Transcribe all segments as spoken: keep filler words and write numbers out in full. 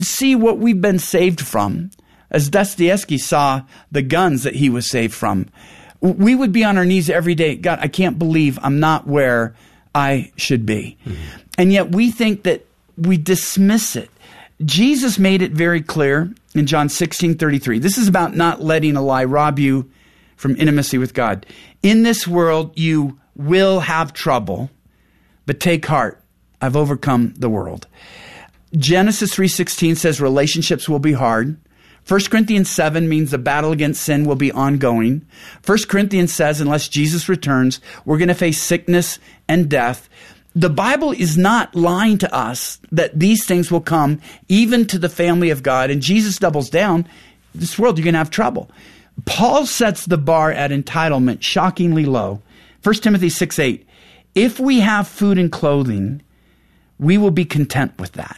see what we've been saved from, as Dostoevsky saw the guns that he was saved from, we would be on our knees every day. God, I can't believe I'm not where I should be. Mm-hmm. And yet we think that we dismiss it. Jesus made it very clear in John sixteen thirty-three. This is about not letting a lie rob you from intimacy with God. In this world, you will have trouble, but take heart. I've overcome the world. Genesis three sixteen says relationships will be hard. First Corinthians seven means the battle against sin will be ongoing. First Corinthians says unless Jesus returns, we're going to face sickness and death. The Bible is not lying to us that these things will come even to the family of God. And Jesus doubles down. This world, you're going to have trouble. Paul sets the bar at entitlement shockingly low. First Timothy six eight. If we have food and clothing, we will be content with that.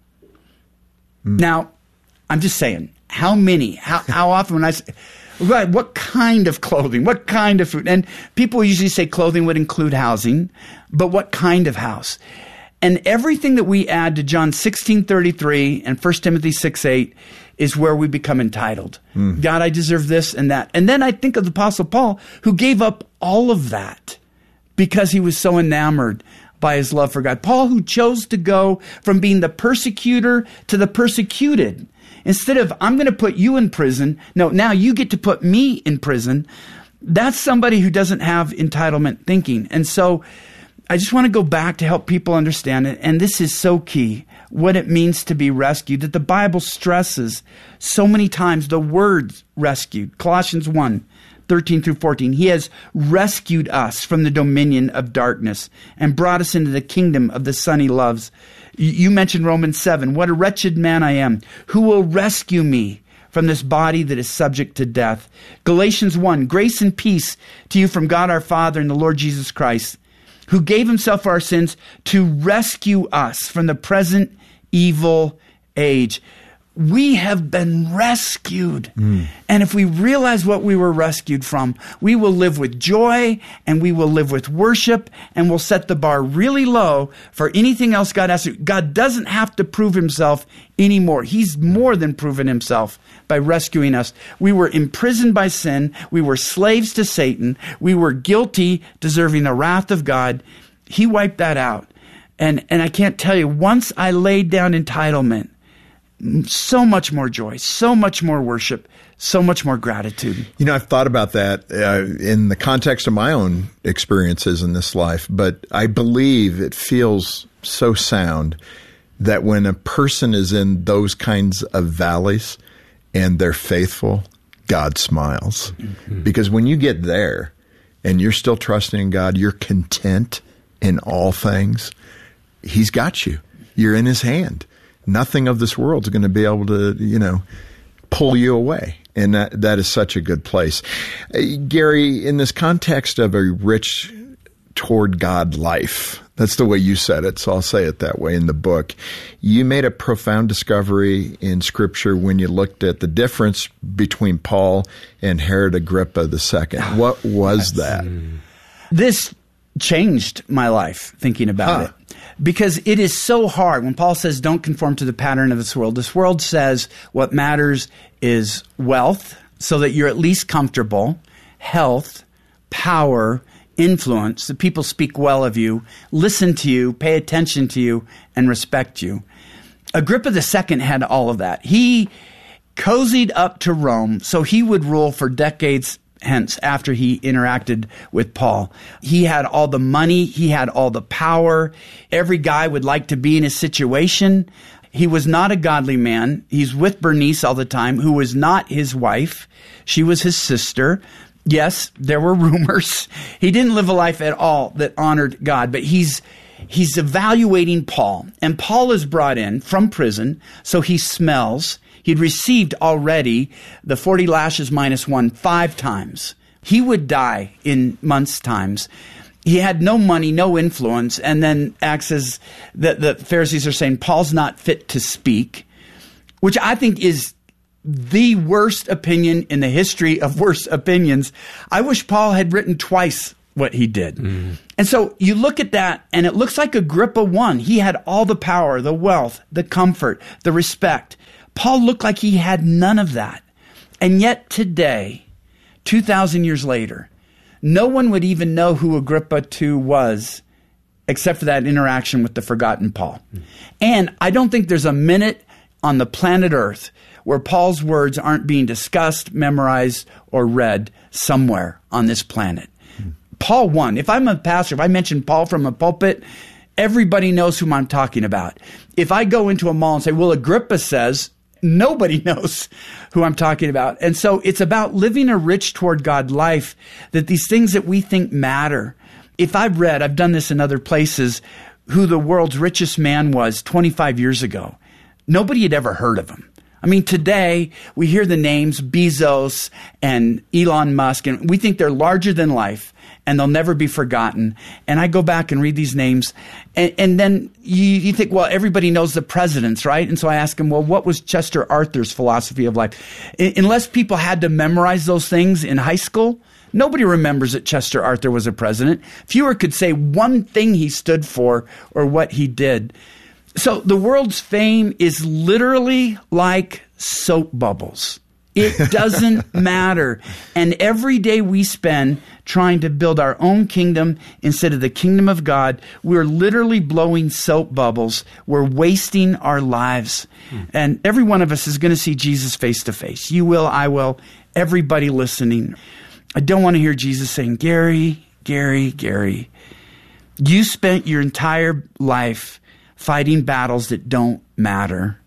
Mm. Now, I'm just saying, how many, how, how often when I say, right, what kind of clothing, what kind of food? And people usually say clothing would include housing, but what kind of house? And everything that we add to John sixteen thirty-three and First Timothy six eight is where we become entitled. Mm. God, I deserve this and that. And then I think of the Apostle Paul, who gave up all of that because he was so enamored by his love for God. Paul, who chose to go from being the persecutor to the persecuted. Instead of, I'm going to put you in prison, no, now you get to put me in prison. That's somebody who doesn't have entitlement thinking. And so I just want to go back to help people understand it. And this is so key, what it means to be rescued, that the Bible stresses so many times the word rescued. Colossians one, thirteen through fourteen. He has rescued us from the dominion of darkness and brought us into the kingdom of the Son he loves. You mentioned Romans seven. What a wretched man I am. Who will rescue me from this body that is subject to death? Galatians one. Grace and peace to you from God our Father and the Lord Jesus Christ, who gave himself for our sins to rescue us from the present evil age. We have been rescued. Mm. And if we realize what we were rescued from, we will live with joy and we will live with worship and we'll set the bar really low for anything else God has to. God doesn't have to prove himself anymore. He's more than proven himself by rescuing us. We were imprisoned by sin. We were slaves to Satan. We were guilty, deserving the wrath of God. He wiped that out. And, and I can't tell you, once I laid down entitlement, so much more joy, so much more worship, so much more gratitude. You know, I've thought about that uh, in the context of my own experiences in this life, but I believe it feels so sound that when a person is in those kinds of valleys and they're faithful, God smiles. Mm-hmm. Because when you get there and you're still trusting in God, you're content in all things, he's got you. You're in his hand. Nothing of this world is going to be able to, you know, pull you away. And that, that is such a good place. Uh, Gary, in this context of a rich toward God life, that's the way you said it, so I'll say it that way in the book. You made a profound discovery in Scripture when you looked at the difference between Paul and Herod Agrippa the Second. What was that? This changed my life, thinking about huh. it. Because it is so hard. When Paul says, don't conform to the pattern of this world, this world says what matters is wealth, so that you're at least comfortable, health, power, influence, that people speak well of you, listen to you, pay attention to you, and respect you. Agrippa the Second had all of that. He cozied up to Rome so he would rule for decades hence after he interacted with Paul. He had all the money. He had all the power. Every guy would like to be in his situation. He was not a godly man. He's with Bernice all the time, who was not his wife. She was his sister. Yes, there were rumors. He didn't live a life at all that honored God, but he's he's evaluating Paul. And Paul is brought in from prison, so he smells. He'd received already the forty lashes minus one five times. He would die in months' times. He had no money, no influence, and then acts as the, the Pharisees are saying, Paul's not fit to speak, which I think is the worst opinion in the history of worst opinions. I wish Paul had written twice what he did. Mm. And so you look at that, and it looks like Agrippa won. He had all the power, the wealth, the comfort, the respect. Paul looked like he had none of that. And yet today, two thousand years later, no one would even know who Agrippa the Second was except for that interaction with the forgotten Paul. Mm. And I don't think there's a minute on the planet Earth where Paul's words aren't being discussed, memorized, or read somewhere on this planet. Mm. Paul won. If I'm a pastor, if I mention Paul from a pulpit, everybody knows whom I'm talking about. If I go into a mall and say, well, Agrippa says, nobody knows who I'm talking about. And so it's about living a rich toward God life, that these things that we think matter. If I've read, I've done this in other places, who the world's richest man was twenty-five years ago, nobody had ever heard of him. I mean, today we hear the names Bezos and Elon Musk, and we think they're larger than life and they'll never be forgotten. And I go back and read these names, and, and then you, you think, well, everybody knows the presidents, right? And so I ask them, well, what was Chester Arthur's philosophy of life? I, unless people had to memorize those things in high school, nobody remembers that Chester Arthur was a president. Fewer could say one thing he stood for or what he did. So the world's fame is literally like soap bubbles. It doesn't matter. And every day we spend trying to build our own kingdom instead of the kingdom of God, we're literally blowing soap bubbles. We're wasting our lives. Hmm. And every one of us is going to see Jesus face to face. You will, I will, everybody listening. I don't want to hear Jesus saying, Gary, Gary, Gary, you spent your entire life fighting battles that don't matter.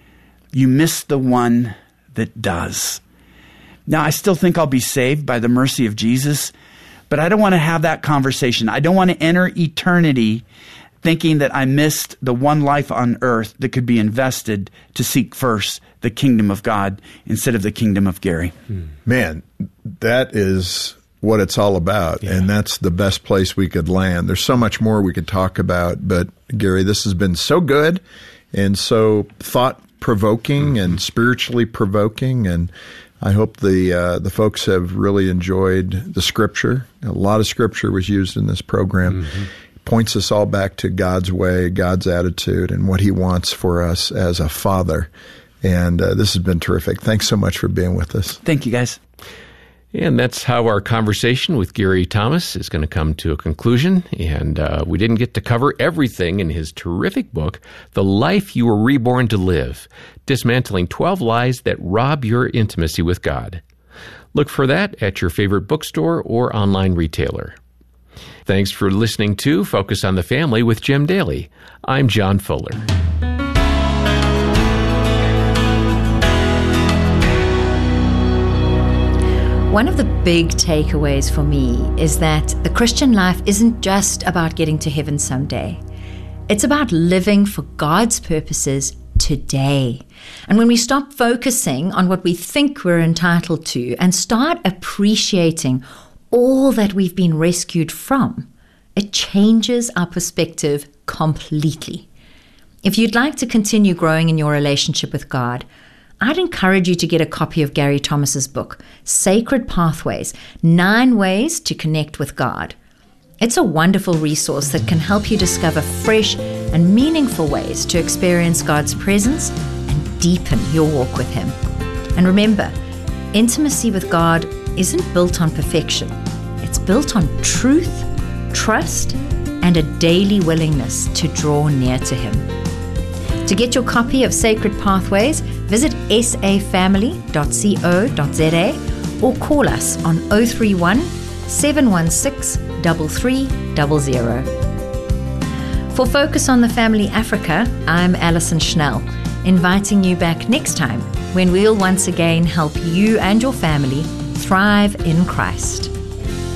You missed the one that does. Now, I still think I'll be saved by the mercy of Jesus, but I don't want to have that conversation. I don't want to enter eternity thinking that I missed the one life on earth that could be invested to seek first the kingdom of God instead of the kingdom of Gary. Man, that is what it's all about, yeah. And that's the best place we could land. There's so much more we could talk about, but Gary, this has been so good and so thought-provoking mm-hmm. and spiritually provoking, and I hope the uh, the folks have really enjoyed the Scripture. A lot of Scripture was used in this program. Mm-hmm. It points us all back to God's way, God's attitude, and what He wants for us as a Father. And uh, this has been terrific. Thanks so much for being with us. Thank you, guys. And that's how our conversation with Gary Thomas is going to come to a conclusion. And uh, we didn't get to cover everything in his terrific book, The Life You Were Reborn to Live, Dismantling twelve Lies That Rob Your Intimacy with God. Look for that at your favorite bookstore or online retailer. Thanks for listening to Focus on the Family with Jim Daly. I'm John Fuller. One of the big takeaways for me is that the Christian life isn't just about getting to heaven someday. It's about living for God's purposes today. And when we stop focusing on what we think we're entitled to and start appreciating all that we've been rescued from, it changes our perspective completely. If you'd like to continue growing in your relationship with God, I'd encourage you to get a copy of Gary Thomas's book, Sacred Pathways, Nine Ways to Connect with God. It's a wonderful resource that can help you discover fresh and meaningful ways to experience God's presence and deepen your walk with Him. And remember, intimacy with God isn't built on perfection. It's built on truth, trust, and a daily willingness to draw near to Him. To get your copy of Sacred Pathways, visit s a family dot co dot z a or call us on oh three one, seven one six, three three zero zero. For Focus on the Family Africa, I'm Alison Schnell, inviting you back next time when we'll once again help you and your family thrive in Christ.